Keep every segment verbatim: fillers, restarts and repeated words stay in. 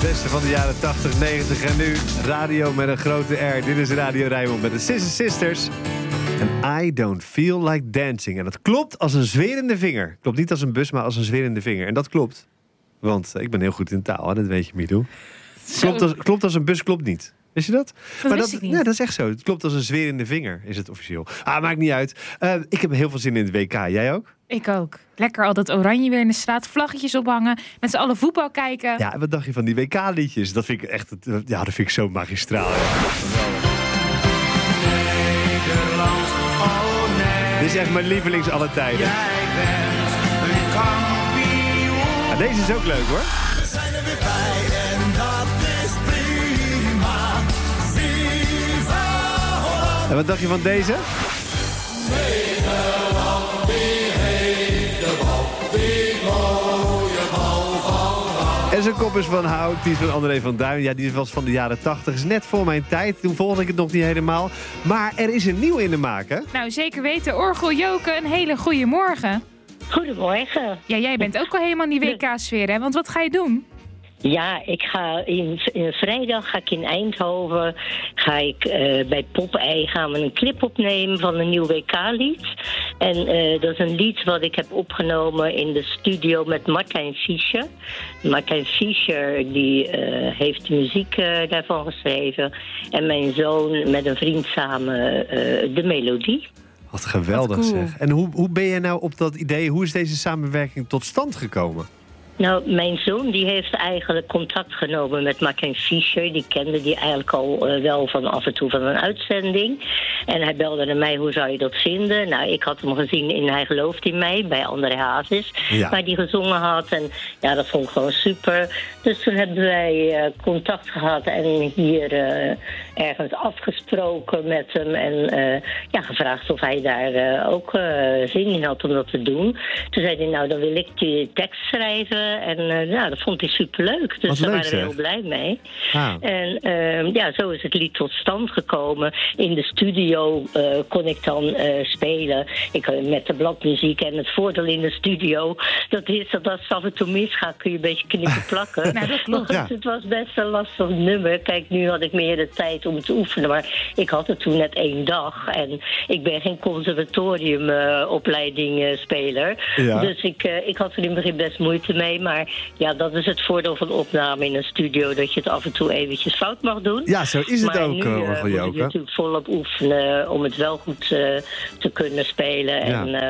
beste van de jaren tachtig, negentig en nu. Radio met een grote R. Dit is Radio Rijnmond met de Sister Sisters. En I don't feel like dancing. En dat klopt als een zwerende vinger. Klopt niet als een bus, maar als een zwerende vinger. En dat klopt. Want ik ben heel goed in taal, hè? Dat weet je, Mido. Klopt als, klopt als een bus, klopt niet. Wist je dat? Dat maar wist dat, ik niet. Ja, dat is echt zo. Het klopt als een zwerende vinger, is het officieel. Ah, maakt niet uit. Uh, ik heb heel veel zin in het W K. Jij ook? Ik ook. Lekker al dat oranje weer in de straat, vlaggetjes ophangen, met z'n allen voetbal kijken. Ja, en wat dacht je van die W K-liedjes? Dat vind ik echt, ja, dat vind ik zo magistraal. Ja. Nederland, oh nee. Dit is echt mijn lievelings alle tijden. Jij bent een kampioen. Ja, deze is ook leuk, hoor. We zijn er weer bij en dat is prima. Viva Holland. En wat dacht je van deze? Nederland, wie heeft de bal? Die mooie bal van En zijn kop is van Hout, die is van André van Duin. Ja, die was van de jaren tachtig. Is net voor mijn tijd. Toen volgde ik het nog niet helemaal. Maar er is een nieuw in de maak, hè? Nou, zeker weten. Orgel Joke, een hele goede morgen. Goedemorgen. Ja, jij bent ook al helemaal in die W K-sfeer, hè? Want wat ga je doen? Ja, ik ga in, in vrijdag ga ik in Eindhoven ga ik uh, bij Popeye gaan we een clip opnemen van een nieuw W K-lied. En uh, dat is een lied wat ik heb opgenomen in de studio met Martijn Fischer. Martijn Fischer die uh, heeft de muziek uh, daarvan geschreven. En mijn zoon met een vriend samen uh, de melodie. Wat geweldig, Wat cool. zeg. En hoe, hoe ben je nou op dat idee, hoe is deze samenwerking tot stand gekomen? Nou, mijn zoon die heeft eigenlijk contact genomen met Martijn Fischer. Die kende die eigenlijk al uh, wel van af en toe van een uitzending. En hij belde naar mij, hoe zou je dat vinden? Nou, ik had hem gezien in Hij gelooft in mij, bij André Hazes. Ja. Waar die gezongen had. En ja, dat vond ik gewoon super. Dus toen hebben wij uh, contact gehad en hier uh, ergens afgesproken met hem. En uh, ja, gevraagd of hij daar uh, ook uh, zin in had om dat te doen. Toen zei hij, nou, dan wil ik die tekst schrijven. En uh, ja, dat vond hij superleuk. Dus Wat daar leuk, waren we zeg. heel blij mee. Ah. En uh, ja, zo is het lied tot stand gekomen. In de studio uh, kon ik dan uh, spelen. Ik, uh, met de bladmuziek. En het voordeel in de studio, dat is dat als het af en toe misgaat, kun je een beetje knippen plakken. Nou, dat klopt. Want het was best een lastig nummer. Kijk, nu had ik meer de tijd om het te oefenen. Maar ik had het toen net één dag. En ik ben geen conservatoriumopleiding uh, speler. Ja. Dus ik, uh, ik had er in het begin best moeite mee. Maar ja, dat is het voordeel van opname in een studio. Dat je het af en toe eventjes fout mag doen. Ja, zo is het maar ook, nu, uh, uh, Orgel moet je Joke. natuurlijk volop oefenen om het wel goed uh, te kunnen spelen. Ja. En uh,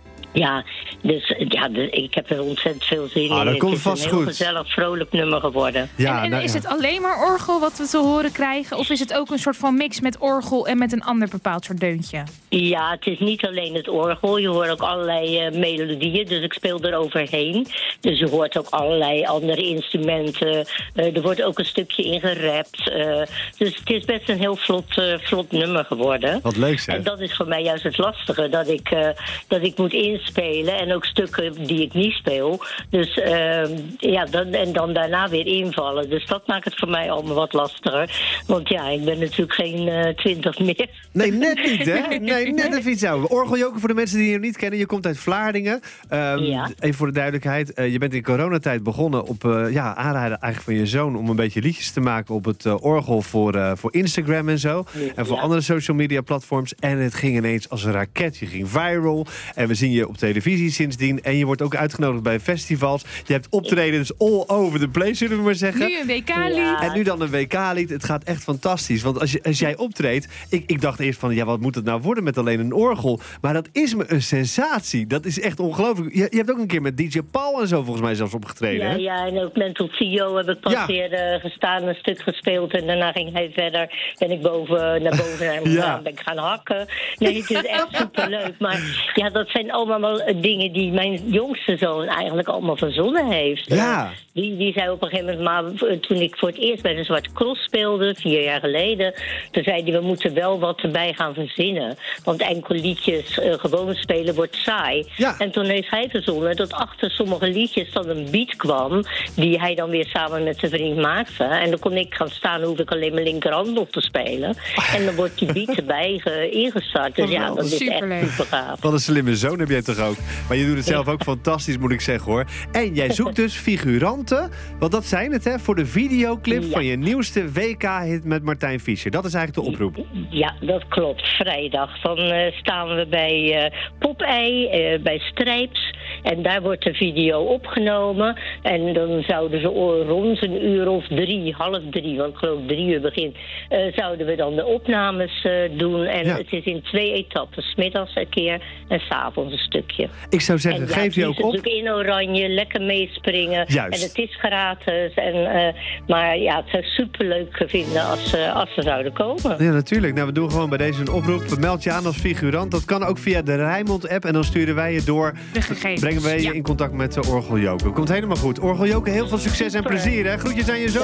ja, dus ja, de, ik heb er ontzettend veel zin Ah, in. dat Het komt is vast een heel goed. gezellig, vrolijk nummer geworden. Ja, en en nou, is ja. het alleen maar orgel wat we te horen krijgen? Of is het ook een soort van mix met orgel en met een ander bepaald soort deuntje? Ja, het is niet alleen het orgel. Je hoort ook allerlei uh, melodieën, dus ik speel er overheen. Dus je hoort ook allerlei andere instrumenten. Uh, er wordt ook een stukje in gerapt. Uh, dus het is best een heel vlot, uh, vlot nummer geworden. Wat leuk, zeg. En dat is voor mij juist het lastige, dat ik, uh, dat ik moet inspelen en ook stukken die ik niet speel. Dus uh, ja, dan, en dan daarna weer invallen. Dus dat maakt het voor mij allemaal wat lastiger. Want ja, ik ben natuurlijk geen uh, twintig meer. Nee, net niet, hè? Nee, net even iets ouder. Orgel Joke, voor de mensen die je nog niet kennen. Je komt uit Vlaardingen. Um, Ja. Even voor de duidelijkheid. Uh, je bent in coronatijd begonnen op uh, ja, aanraden eigenlijk van je zoon om een beetje liedjes te maken op het uh, orgel voor, uh, voor Instagram en zo. Ja. En voor andere social media platforms. En het ging ineens als een raket. Je ging viral. En we zien je op televisie sindsdien. En je wordt ook uitgenodigd bij festivals. Je hebt optredens all over the place, zullen we maar zeggen. Nu een W K-lied. Ja. En nu dan een W K-lied. Het gaat echt fantastisch. Want als, je, als jij optreedt... Ik, ik dacht eerst van, ja, wat moet het nou worden met alleen een orgel? Maar dat is me een sensatie. Dat is echt ongelooflijk. Je, je hebt ook een keer met D J Paul en zo volgens mij zelfs opgetreden, Ja, hè? ja, en ook Mental C E O heb ik pas Ja. weer uh, gestaan, een stuk gespeeld. En daarna ging hij verder. Ben ik boven, naar boven naar hem Ja. gegaan, ben ik gaan hakken. Nee, het is echt superleuk. Maar ja, dat zijn allemaal wel dingen die mijn jongste zoon eigenlijk allemaal verzonnen heeft. Ja. Uh, die, die zei op een gegeven moment, maar uh, toen ik voor het eerst bij de Zwarte Cross speelde, vier jaar geleden, toen zei hij, we moeten wel wat erbij gaan verzinnen. Want enkel liedjes uh, gewoon spelen wordt saai. Ja. En toen heeft hij verzonnen dat achter sommige liedjes dan een beat kwam, die hij dan weer samen met zijn vriend maakte. En dan kon ik gaan staan, hoef ik alleen mijn linkerhand op te spelen. En dan wordt die beat erbij ge- ingestart. Dus ja, dat is echt Superleuk. super gaaf. Wat een slimme zoon heb jij toch? toch ook. Maar je doet het zelf ook fantastisch, moet ik zeggen, hoor. En jij zoekt dus figuranten, want dat zijn het, hè, voor de videoclip Ja. van je nieuwste W K-hit met Martijn Fischer. Dat is eigenlijk de oproep. Ja, dat klopt. Vrijdag. Dan eh, staan we bij uh, Popeye, uh, bij Strijps. En daar wordt de video opgenomen. En dan zouden ze o- rond een uur of drie, half drie, want ik geloof drie uur begint, uh, zouden we dan de opnames uh, doen. En Ja. het is in twee etappen. 's Middags een keer en 's avonds een stukje. Ik zou zeggen, En ja, geef je het ook is op. natuurlijk in oranje, lekker meespringen. Juist. En het is gratis. En, uh, maar ja, het zou superleuk vinden als, uh, als ze zouden komen. Ja, natuurlijk. Nou, we doen gewoon bij deze een oproep. Meld je aan als figurant. Dat kan ook via de Rijnmond-app. En dan sturen wij je door. De gegevens. Brengen wij je Ja. in contact met de Orgel Joke. Komt helemaal goed. Orgel Joke, heel veel succes en Super. plezier, hè? Groetjes aan je zoon.